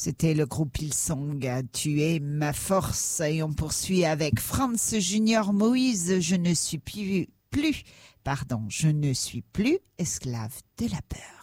C'était le groupe Hillsong, Tu es ma force. Et on poursuit avec Franz Junior Moïse, je ne suis plus esclave de la peur.